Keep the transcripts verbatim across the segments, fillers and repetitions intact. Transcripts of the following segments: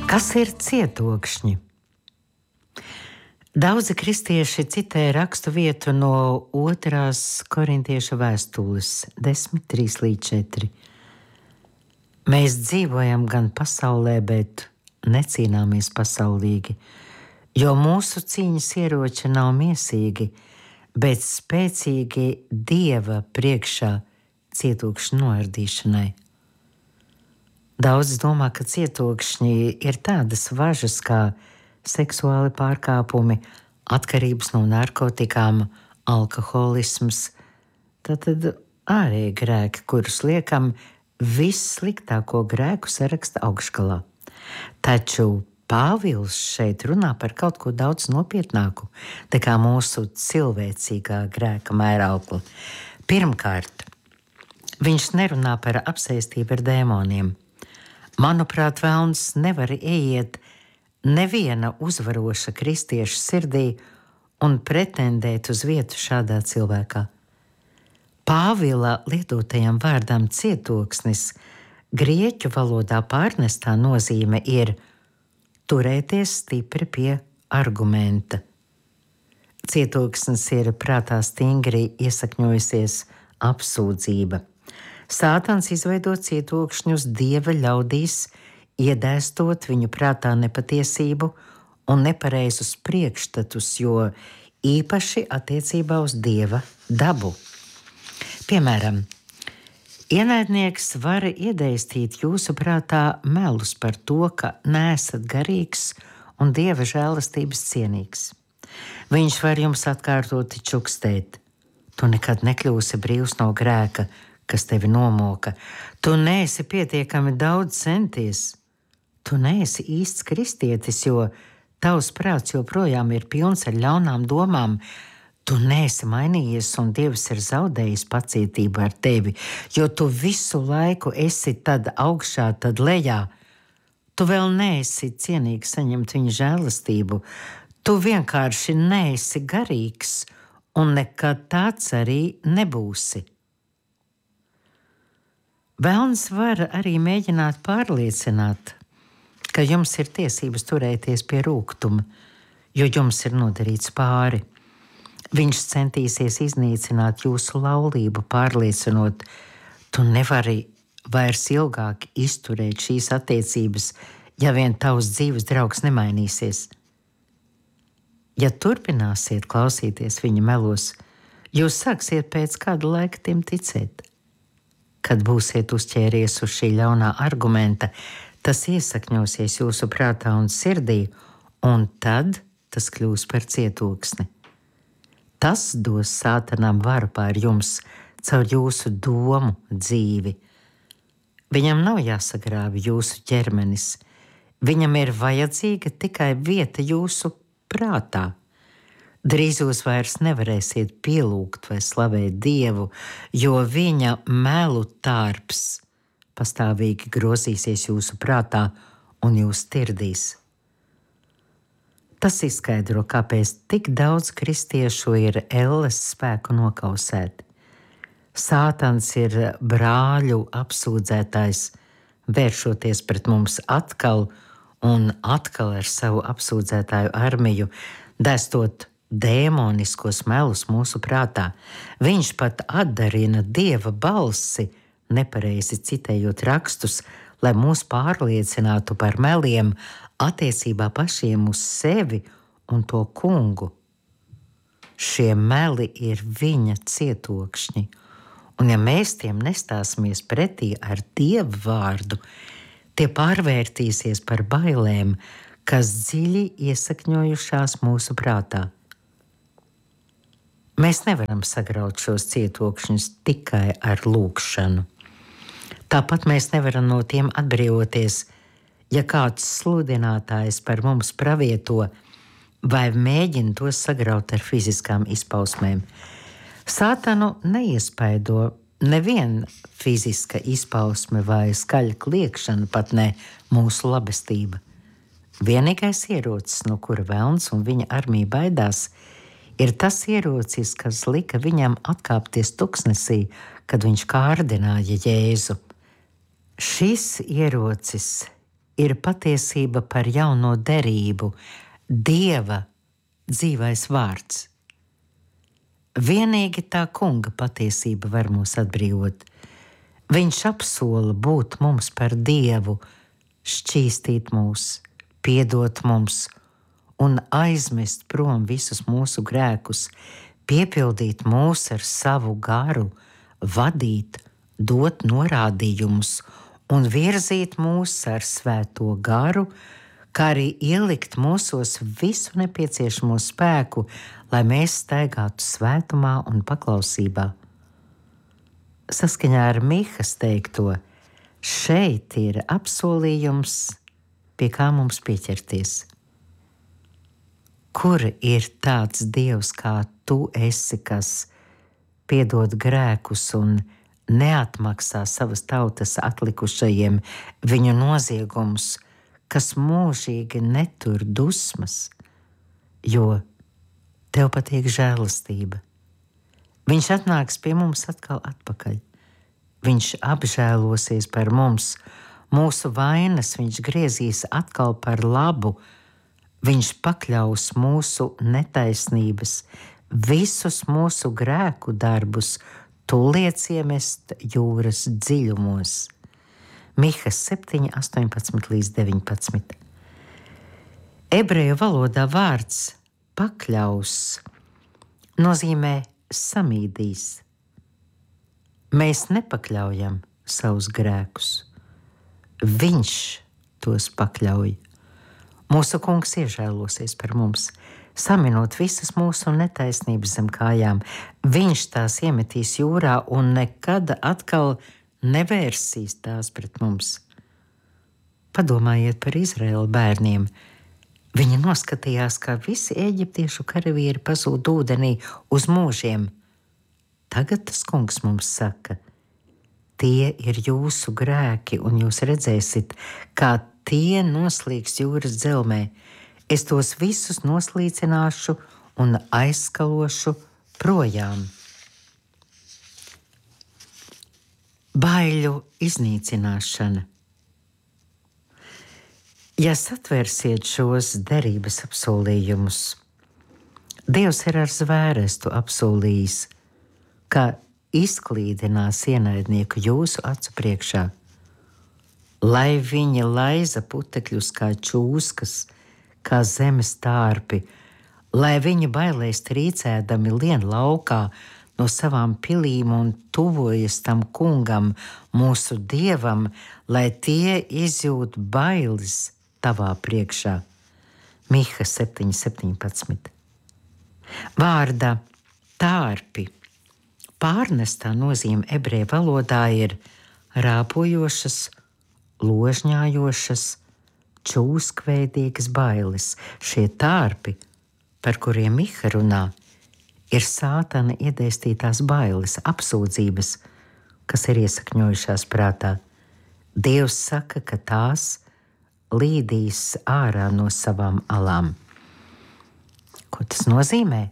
Kas ir cietokšņi? Daudzi kristieši citē rakstu vietu no otrās korintiešu vēstules desmit, trīs līdz četri. Mēs dzīvojam gan pasaulē, bet necīnāmies pasaulīgi, jo mūsu cīņas ieroči nav miesīgi, bet spēcīgi Dieva priekšā cietokšņu noardīšanai. Daudz domā, ka cietokšņi ir tādas važas kā seksuāli pārkāpumi, atkarības no narkotikām, alkoholisms, tātad ārēji grēki, kurus liekam vissliktāko grēku saraksta augšgalā. Taču Pāvils šeit runā par kaut ko daudz nopietnāku nekā mūsu cilvēcīgā grēka mēraukla. Pirmkārt, viņš nerunā par apsēstību ar dēmoniem. Manuprāt, velns nevar ieiet neviena uzvaroša kristieša sirdī un pretendēt uz vietu šādā cilvēkā. Pāvila lietotajam vārdam cietoksnis grieķu valodā pārnestā nozīme ir turēties stipri pie argumenta. Cietoksnis ir prātā stingri iesakņojusies apsūdzība. Sātans izveido cietokšņus Dieva ļaudīs, iedēstot viņu prātā nepatiesību un nepareizus priekšstatus, jo īpaši attiecībā uz Dieva dabu. Piemēram, ienaidnieks var iedēstīt jūsu prātā melus par to, ka neesat garīgs un Dieva žēlastības cienīgs. Viņš var jums atkārtoti čukstēt: tu nekad nekļūsi brīvs no grēka, kas tevi nomoka. Tu neesi pietiekami daudz centies. Tu neesi īsts kristietis, jo tavs prāts joprojām ir pilns ar ļaunām domām. Tu neesi mainījies un Dievs ir zaudējis pacietību ar tevi, jo tu visu laiku esi tad augšā, tad lejā. Tu vēl neesi cienīgs saņemt viņa žēlastību. Tu vienkārši neesi garīgs un nekad tāds arī nebūsi. Velns var arī mēģināt pārliecināt, ka jums ir tiesības turēties pie rūgtuma, jo jums ir nodarīts pāri. Viņš centīsies iznīcināt jūsu laulību, pārliecinot, tu nevari vairs ilgāk izturēt šīs attiecības, ja vien tavs dzīves draugs nemainīsies. Ja turpināsiet klausīties viņa melos, jūs sāksiet pēc kāda laika tiem ticēt. Kad būsiet uzķēries uz šī ļaunā argumenta, tas iesakņosies jūsu prātā un sirdī, un tad tas kļūs par cietoksni. Tas dos Sātanam varu pār jums caur jūsu domu dzīvi. Viņam nav jāsagrāvi jūsu ķermenis. Viņam ir vajadzīga tikai vieta jūsu prātā. Drīz jūs vairs nevarēsiet pielūgt vai slavēt Dievu, jo viņa melu tārps pastāvīgi grozīsies jūsu prātā un jūs tirdīs. Tas izskaidro, kāpēc tik daudz kristiešu ir elles spēku nokausēti. Sātans ir brāļu apsūdzētājs, vēršoties pret mums atkal un atkal ar savu apsūdzētāju armiju, dēstot dēmoniskos melus mūsu prātā. Viņš pat atdarina Dieva balsi, nepareizi citējot rakstus, lai mūs pārliecinātu par meliem attiecībā pašiem uz sevi un to kungu. Šie meli ir viņa cietokšņi, un ja mēs tiem nestāsimies pretī ar Dieva vārdu, tie pārvērtīsies par bailēm, kas dziļi iesakņojušās mūsu prātā. Mēs nevaram sagraut šos cietokšņus tikai ar lūgšanu. Tāpat mēs nevaram no tiem atbrīvoties, ja kāds sludinātājs par mums pravieto vai mēģina tos sagraut ar fiziskām izpausmēm. Sātanu neiespaido neviena fiziska izpausme vai skaļa kliekšana, pat ne mūsu labestība. Vienīgais ierocis, no kura velns un viņa armija baidās, ir tas ierocis, kas lika viņam atkāpties tuksnesī, kad viņš kārdināja Jēzu. Šis ierocis ir patiesība par jauno derību, Dieva dzīvais vārds. Vienīgi tā kunga patiesība var mūs atbrīvot. Viņš apsola būt mums par Dievu, šķīstīt mūs, piedot mums un aizmest prom visus mūsu grēkus, piepildīt mūs ar savu garu, vadīt, dot norādījumus un virzīt mūs ar svēto garu, kā arī ielikt mūsos visu nepieciešamo spēku, lai mēs staigātu svētumā un paklausībā. Saskaņā ar Mihas teikto, šeit ir apsolījums, pie kā mums pieķerties. Kur ir tāds Dievs, kā tu esi, kas piedod grēkus un neatmaksā savas tautas atlikušajiem viņu noziegumus, kas mūžīgi netur dusmas, jo tev patīk žēlastība. Viņš atnāks pie mums atkal atpakaļ. Viņš apžēlosies par mums, mūsu vainas viņš griezīs atkal par labu, viņš pakļaus mūsu netaisnības, visus mūsu grēku darbus, tūliet iemest jūras dziļumos. Mihas septiņi, astoņpadsmit līdz deviņpadsmit. Ebreju valodā vārds pakļaus nozīmē samīdīs. Mēs nepakļaujam savus grēkus. Viņš tos pakļauj. Mūsu kungs iežēlosies par mums, saminot visas mūsu netaisnības zem kājām. Viņš tās iemetīs jūrā un nekad atkal nevērsīs tās pret mums. Padomājiet par Izraēla bērniem. Viņi noskatījās, kā visi eģiptiešu karavīri pazūd ūdenī uz mūžiem. Tagad tas kungs mums saka, tie ir jūsu grēki, un jūs redzēsiet, kā tie noslīgs jūras dzelmē. Es tos visus noslīcināšu un aizskalošu projām. Baiļu iznīcināšana. Ja satvērsiet šos derības apsolījumus, Dievs ir ar zvērestu apsolījis, ka izklīdinās ienaidnieku jūsu acu priekšā, lai viņi laiza putekļus kā čūskas, kā zemes tārpi, lai viņi bailēs trīcēdami lien laukā no savām pilīm un tuvojas tam kungam, mūsu Dievam, lai tie izjūt bailes tavā priekšā. Miha septiņi, septiņpadsmit. Vārda tārpi pārnestā nozīme ebreju valodā ir rāpojošas, ložņājošas, čūskveidīgas bailes. Šie tārpi, par kuriem Miha runā, ir sātana iedēstītās bailes, apsūdzības, kas ir iesakņojušās prātā. Dievs saka, ka tās līdīs ārā no savām alām. Ko tas nozīmē?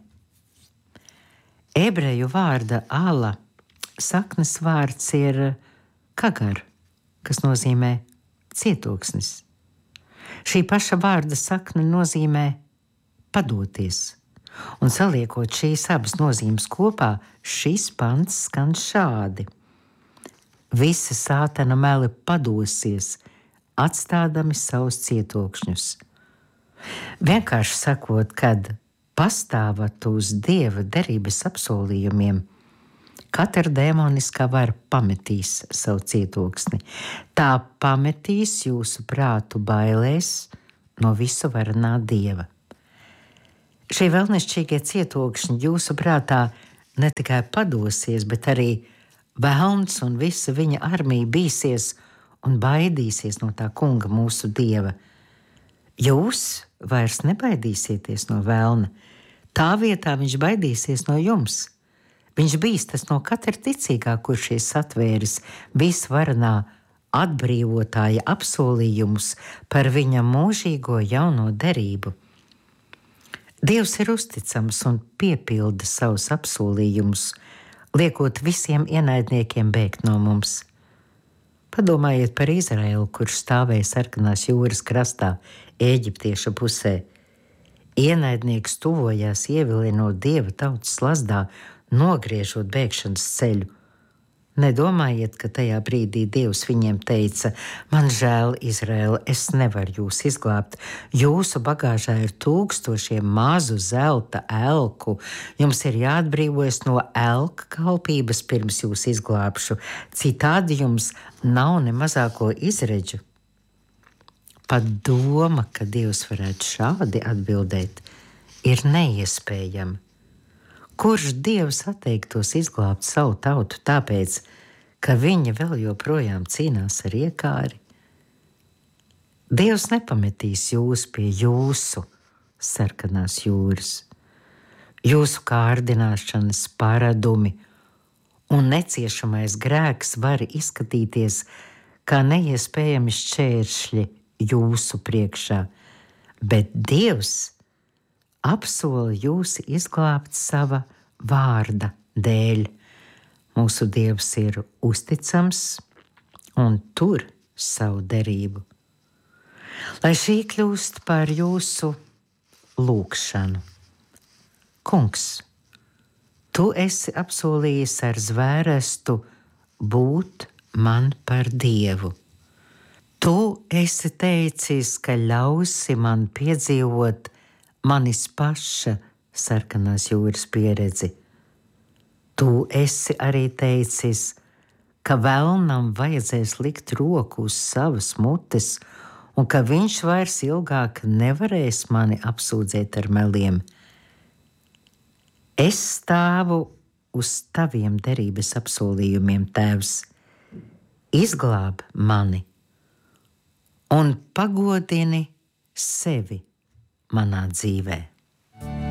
Ebreju vārda ala saknes vārds ir kagar, kas nozīmē cietoksnis. Šī paša vārda sakne nozīmē padoties. Un saliekot šīs abas nozīmes kopā, šis pants skan šādi. Visi sātana meli padosies, atstādami savus cietokšņus. Vienkārši sakot, kad pastāvat uz Dieva derības apsolījumiem, katra dēmoniskā vara pametīs savu cietoksni. Tā pametīs jūsu prātu bailēs no visu varenā Dieva. Šie vēlnišķīgie cietokšņi jūsu prātā ne tikai padosies, bet arī velns un visa viņa armija bīsies un baidīsies no tā kunga mūsu Dieva. Jūs vairs nebaidīsieties no velna. Tā vietā viņš baidīsies no jums. Viņš bīstas no katra ticīgā, kurš ir satvēris visvarenā atbrīvotāja apsolījumus par viņa mūžīgo jauno derību. Dievs ir uzticams un piepilda savus apsolījumus, liekot visiem ienaidniekiem bēgt no mums. Padomājiet par Izraēlu, kurš stāvēja sarkanās jūras krastā, Ēģiptieša pusē. Ienaidnieks tuvojās ievilinot dieva tautas slazdā, nogriežot bēgšanas ceļu. Nedomājiet, ka tajā brīdī Dievs viņiem teica: man žēl, Izraēla, es nevaru jūs izglābt. Jūsu bagāžā ir tūkstošiem mazu zelta elku. Jums ir jāatbrīvojas no elka kalpības, pirms jūs izglābšu. Citādi jums nav ne mazāko izredzu. Pat doma, ka Dievs varētu šādi atbildēt, ir neiespējama. Kurš Dievs atteiktos izglābt savu tautu tāpēc, ka viņa vēl joprojām cīnās ar iekāri? Dievs nepametīs jūs pie jūsu sarkanās jūras. Jūsu kārdināšanas paradumi un neciešamais grēks var izskatīties kā neiespējami šķēršļi jūsu priekšā, bet Dievs apsola jūs izglābt sava vārda dēļ. Mūsu Dievs ir uzticams un tur savu derību. Lai šī kļūst par jūsu lūgšanu. Kungs, tu esi apsolījis ar zvērestu būt man par Dievu. Tu esi teicis, ka ļausi man piedzīvot manis paša sarkanās jūras pieredzi. Tu esi arī teicis, ka velnam vajadzēs likt roku uz savas mutes un ka viņš vairs ilgāk nevarēs mani apsūdzēt ar meliem. Es stāvu uz taviem derības apsolījumiem, Tēvs. Izglāb mani un pagodini sevi manā dzīvē.